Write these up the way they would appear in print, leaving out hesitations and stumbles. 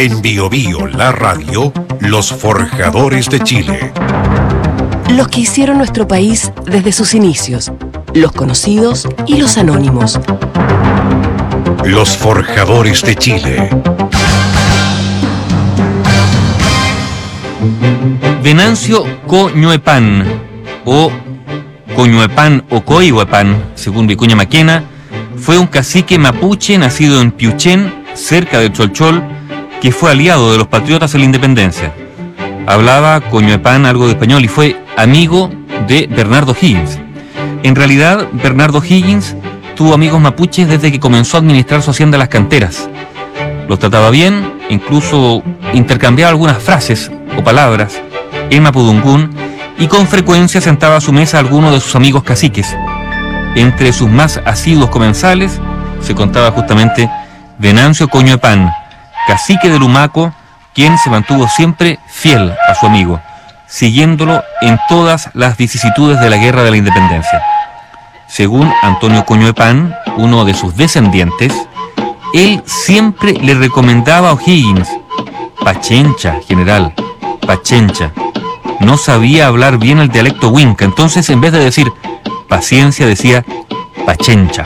En Bio Bio, la radio, los forjadores de Chile. Los que hicieron nuestro país desde sus inicios, los conocidos y los anónimos. Los forjadores de Chile. Venancio Coñuepan, o Coñuepan o Coihuepan, según Vicuña Maquena, fue un cacique mapuche nacido en Piuchén, cerca de Cholchol, que fue aliado de los patriotas de la independencia. Hablaba Coñuepan algo de español y fue amigo de Bernardo Higgins. En realidad, Bernardo Higgins tuvo amigos mapuches desde que comenzó a administrar su hacienda Las Canteras. Los trataba bien, incluso intercambiaba algunas frases o palabras en mapudungún y con frecuencia sentaba a su mesa a algunos de sus amigos caciques. Entre sus más asiduos comensales se contaba justamente Venancio Coñuepan, cacique de Lumaco, quien se mantuvo siempre fiel a su amigo, siguiéndolo en todas las vicisitudes de la Guerra de la Independencia. Según Antonio Coñuepan, uno de sus descendientes, él siempre le recomendaba a O'Higgins: Pachencha, general, Pachencha. No sabía hablar bien el dialecto huinca, entonces en vez de decir paciencia decía Pachencha.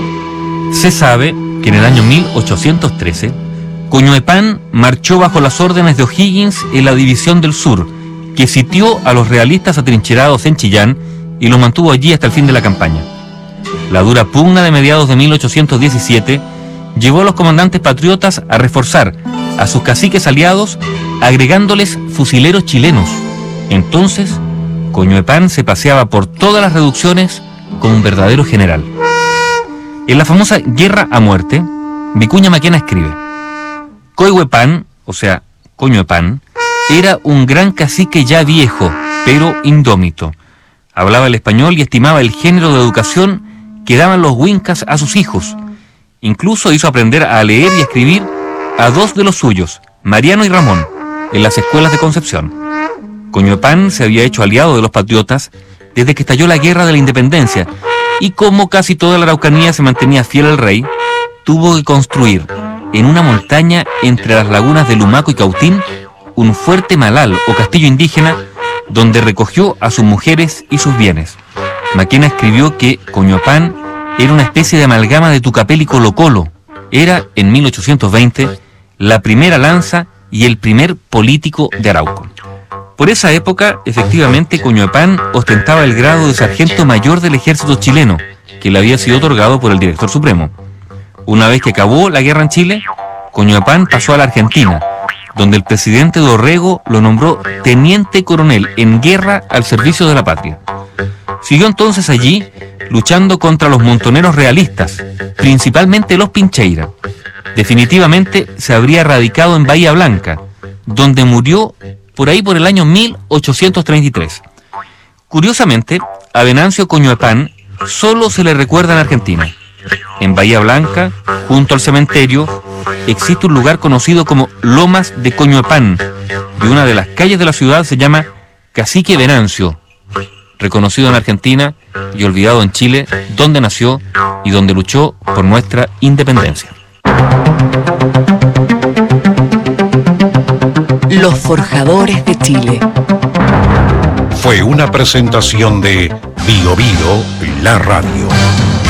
Se sabe que en el año 1813, Coñuepan marchó bajo las órdenes de O'Higgins en la División del Sur, que sitió a los realistas atrincherados en Chillán y los mantuvo allí hasta el fin de la campaña. La dura pugna de mediados de 1817 llevó a los comandantes patriotas a reforzar a sus caciques aliados, agregándoles fusileros chilenos. Entonces, Coñuepan se paseaba por todas las reducciones como un verdadero general. En la famosa Guerra a Muerte, Vicuña Maquena escribe: Coihuepan, o sea, Coñuepan, era un gran cacique ya viejo, pero indómito. Hablaba el español y estimaba el género de educación que daban los huincas a sus hijos. Incluso hizo aprender a leer y a escribir a dos de los suyos, Mariano y Ramón, en las escuelas de Concepción. Coñuepan se había hecho aliado de los patriotas desde que estalló la Guerra de la Independencia, y como casi toda la Araucanía se mantenía fiel al rey, tuvo que construir en una montaña entre las lagunas de Lumaco y Cautín un fuerte malal o castillo indígena donde recogió a sus mujeres y sus bienes. Maquena escribió que Coñuepan era una especie de amalgama de Tucapel y Colo Colo. Era, en 1820, la primera lanza y el primer político de Arauco. Por esa época, efectivamente, Coñuepan ostentaba el grado de sargento mayor del ejército chileno, que le había sido otorgado por el director supremo. Una vez que acabó la guerra en Chile, Coñuepan pasó a la Argentina, donde el presidente Dorrego lo nombró teniente coronel en guerra al servicio de la patria. Siguió entonces allí luchando contra los montoneros realistas, principalmente los Pincheira. Definitivamente se habría radicado en Bahía Blanca, donde murió por ahí por el año 1833. Curiosamente, a Venancio Coñuepan solo se le recuerda en Argentina. En Bahía Blanca, junto al cementerio, existe un lugar conocido como Lomas de Coñuepan, y una de las calles de la ciudad se llama Cacique Venancio, reconocido en Argentina y olvidado en Chile, donde nació y donde luchó por nuestra independencia. Los forjadores de Chile. Fue una presentación de Bio Bio, la radio.